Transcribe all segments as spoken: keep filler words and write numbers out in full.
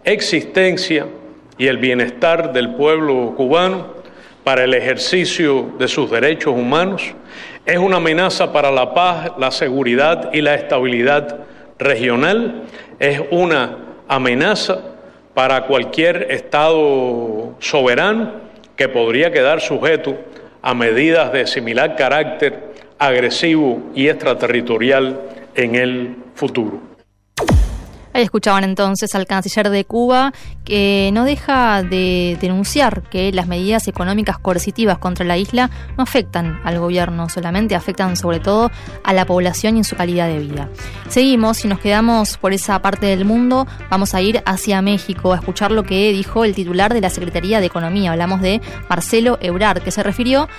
existencia y el bienestar del pueblo cubano, para el ejercicio de sus derechos humanos, es una amenaza para la paz, la seguridad y la estabilidad regional, es una amenaza para cualquier Estado soberano que podría quedar sujeto a medidas de similar carácter agresivo y extraterritorial en el futuro. Ahí escuchaban entonces al canciller de Cuba, que no deja de denunciar que las medidas económicas coercitivas contra la isla no afectan al gobierno solamente, afectan sobre todo a la población y en su calidad de vida. Seguimos, si nos quedamos por esa parte del mundo, vamos a ir hacia México a escuchar lo que dijo el titular de la Secretaría de Economía. Hablamos de Marcelo Ebrard, que se refirió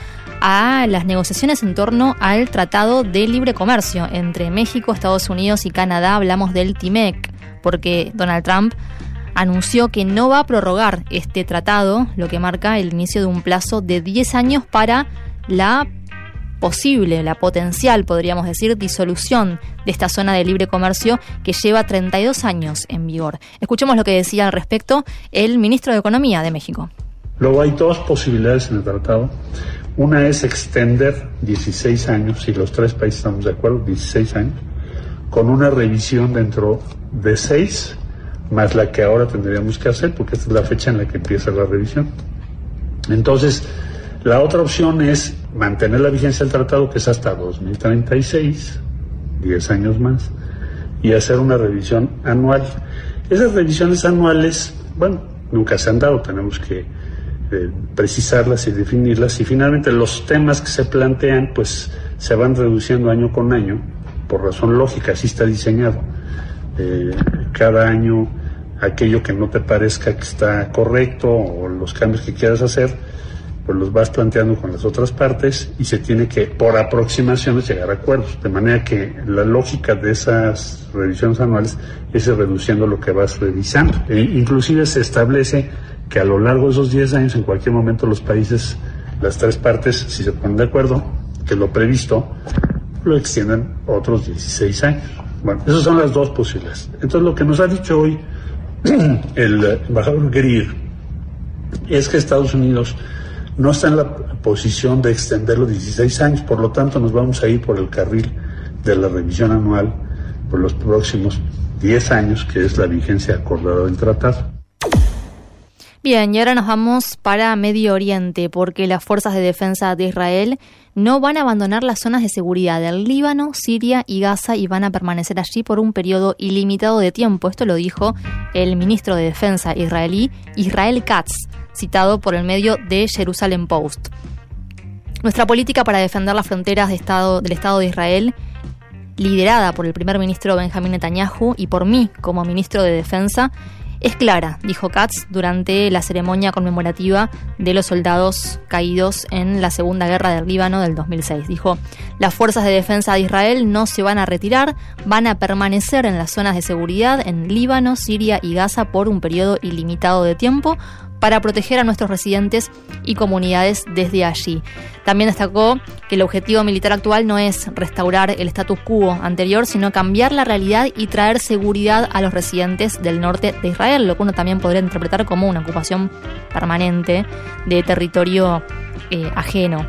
a las negociaciones en torno al Tratado de Libre Comercio entre México, Estados Unidos y Canadá. Hablamos del T M E C, porque Donald Trump anunció que no va a prorrogar este tratado, lo que marca el inicio de un plazo de diez años para la posible, la potencial, podríamos decir, disolución de esta zona de libre comercio que lleva treinta y dos años en vigor. Escuchemos lo que decía al respecto el ministro de Economía de México. Luego hay dos posibilidades en el tratado. Una es extender dieciséis años, y los tres países estamos de acuerdo, dieciséis años, con una revisión dentro de seis, más la que ahora tendríamos que hacer, porque esta es la fecha en la que empieza la revisión. Entonces, la otra opción es mantener la vigencia del tratado, que es hasta dos mil treinta y seis, diez años más, y hacer una revisión anual. Esas revisiones anuales, bueno, nunca se han dado, tenemos que eh, precisarlas y definirlas, y finalmente los temas que se plantean, pues, se van reduciendo año con año, por razón lógica, así está diseñado. Eh, cada año aquello que no te parezca que está correcto o los cambios que quieras hacer, pues los vas planteando con las otras partes y se tiene que, por aproximaciones, llegar a acuerdos. De manera que la lógica de esas revisiones anuales es ir reduciendo lo que vas revisando. E inclusive se establece que a lo largo de esos diez años, en cualquier momento los países, las tres partes, si se ponen de acuerdo, que lo previsto lo extiendan otros dieciséis años. Bueno, esas son las dos posibilidades. Entonces, lo que nos ha dicho hoy el embajador Greer es que Estados Unidos no está en la posición de extender los dieciséis años, por lo tanto nos vamos a ir por el carril de la revisión anual por los próximos diez años, que es la vigencia acordada del tratado. Bien, y ahora nos vamos para Medio Oriente, porque las fuerzas de defensa de Israel no van a abandonar las zonas de seguridad del Líbano, Siria y Gaza y van a permanecer allí por un periodo ilimitado de tiempo. Esto lo dijo el ministro de Defensa israelí, Israel Katz, citado por el medio de Jerusalem Post. Nuestra política para defender las fronteras de Estado, del Estado de Israel, liderada por el primer ministro Benjamín Netanyahu y por mí como ministro de Defensa, es clara, dijo Katz durante la ceremonia conmemorativa de los soldados caídos en la Segunda Guerra del Líbano del dos mil seis. Dijo, las fuerzas de defensa de Israel no se van a retirar, van a permanecer en las zonas de seguridad en Líbano, Siria y Gaza por un periodo ilimitado de tiempo para proteger a nuestros residentes y comunidades desde allí. También destacó que el objetivo militar actual no es restaurar el status quo anterior, sino cambiar la realidad y traer seguridad a los residentes del norte de Israel, lo que uno también podría interpretar como una ocupación permanente de territorio eh, ajeno.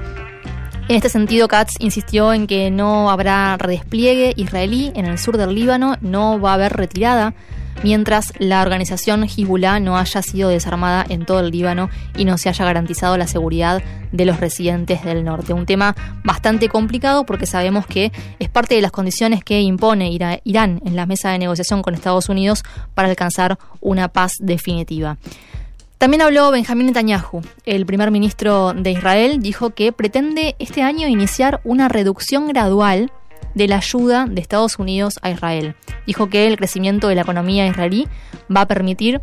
En este sentido, Katz insistió en que no habrá redespliegue israelí en el sur del Líbano, no va a haber retirada, mientras la organización Hezbollah no haya sido desarmada en todo el Líbano y no se haya garantizado la seguridad de los residentes del norte. Un tema bastante complicado porque sabemos que es parte de las condiciones que impone Irán en la mesa de negociación con Estados Unidos para alcanzar una paz definitiva. También habló Benjamín Netanyahu, el primer ministro de Israel, dijo que pretende este año iniciar una reducción gradual de la ayuda de Estados Unidos a Israel. Dijo que el crecimiento de la economía israelí va a permitir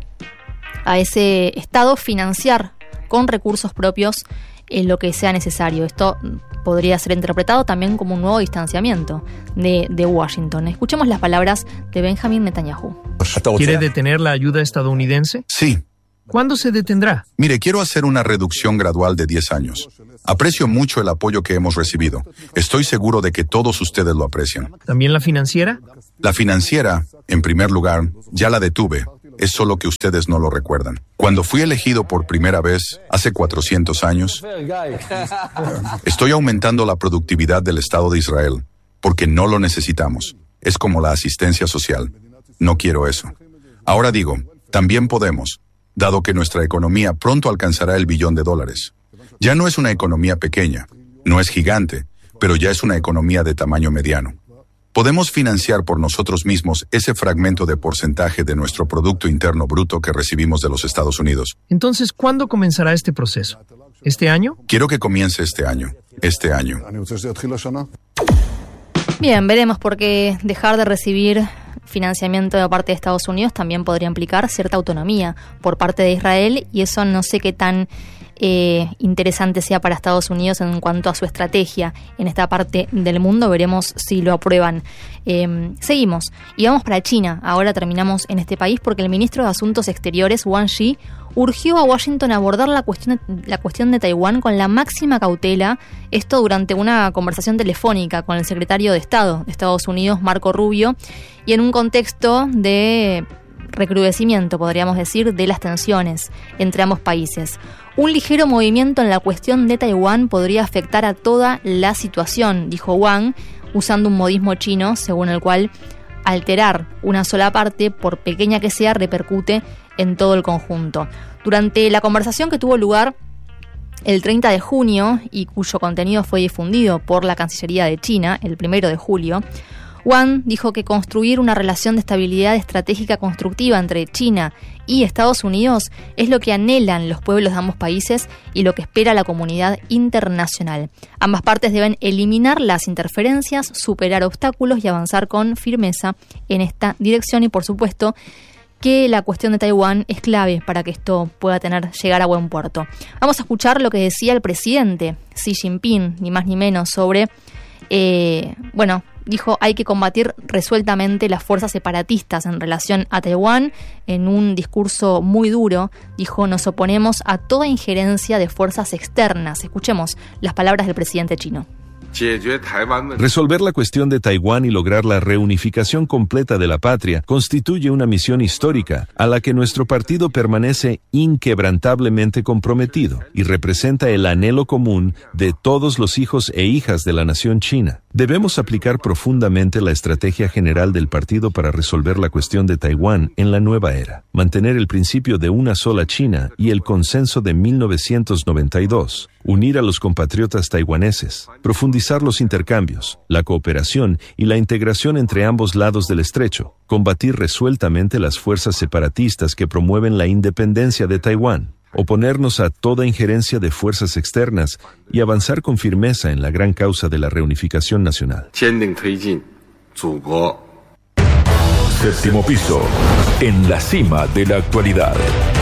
a ese Estado financiar con recursos propios en lo que sea necesario. Esto podría ser interpretado también como un nuevo distanciamiento de, de Washington. Escuchemos las palabras de Benjamín Netanyahu. ¿Quiere detener la ayuda estadounidense? Sí. ¿Cuándo se detendrá? Mire, quiero hacer una reducción gradual de diez años. Aprecio mucho el apoyo que hemos recibido. Estoy seguro de que todos ustedes lo aprecian. ¿También la financiera? La financiera, en primer lugar, ya la detuve. es solo que ustedes no lo recuerdan. Cuando fui elegido por primera vez, hace cuatrocientos años, estoy aumentando la productividad del Estado de Israel, porque no lo necesitamos. Es como la asistencia social. No quiero eso. Ahora digo, también podemos, dado que nuestra economía pronto alcanzará el billón de dólares. Ya no es una economía pequeña, no es gigante, pero ya es una economía de tamaño mediano. Podemos financiar por nosotros mismos ese fragmento de porcentaje de nuestro Producto Interno Bruto que recibimos de los Estados Unidos. Entonces, ¿cuándo comenzará este proceso? ¿Este año? Quiero que comience este año. Este año. Bien, veremos, porque dejar de recibir financiamiento de parte de Estados Unidos también podría implicar cierta autonomía por parte de Israel, y eso no sé qué tan eh, interesante sea para Estados Unidos en cuanto a su estrategia en esta parte del mundo. Veremos si lo aprueban. Eh, seguimos y vamos para China. Ahora terminamos en este país porque el ministro de Asuntos Exteriores, Wang Yi, urgió a Washington a abordar la cuestión, la cuestión de Taiwán con la máxima cautela, esto durante una conversación telefónica con el secretario de Estado de Estados Unidos, Marco Rubio, y en un contexto de recrudecimiento, podríamos decir, de las tensiones entre ambos países. Un ligero movimiento en la cuestión de Taiwán podría afectar a toda la situación, dijo Wang, usando un modismo chino según el cual alterar una sola parte, por pequeña que sea, repercute en todo el conjunto. Durante la conversación que tuvo lugar el treinta de junio y cuyo contenido fue difundido por la Cancillería de China el primero de julio, Wang dijo que construir una relación de estabilidad estratégica constructiva entre China y Estados Unidos es lo que anhelan los pueblos de ambos países y lo que espera la comunidad internacional. Ambas partes deben eliminar las interferencias, superar obstáculos y avanzar con firmeza en esta dirección, y por supuesto que la cuestión de Taiwán es clave para que esto pueda tener llegar a buen puerto. Vamos a escuchar lo que decía el presidente Xi Jinping, ni más ni menos, sobre, eh, bueno, dijo, hay que combatir resueltamente las fuerzas separatistas en relación a Taiwán. En un discurso muy duro, dijo, nos oponemos a toda injerencia de fuerzas externas. Escuchemos las palabras del presidente chino. Resolver la cuestión de Taiwán y lograr la reunificación completa de la patria constituye una misión histórica a la que nuestro partido permanece inquebrantablemente comprometido y representa el anhelo común de todos los hijos e hijas de la nación china. Debemos aplicar profundamente la estrategia general del partido para resolver la cuestión de Taiwán en la nueva era, mantener el principio de una sola China y el consenso de mil novecientos noventa y dos, unir a los compatriotas taiwaneses, profundizar los intercambios, la cooperación y la integración entre ambos lados del estrecho, combatir resueltamente las fuerzas separatistas que promueven la independencia de Taiwán, oponernos a toda injerencia de fuerzas externas y avanzar con firmeza en la gran causa de la reunificación nacional. Séptimo piso, en la cima de la actualidad.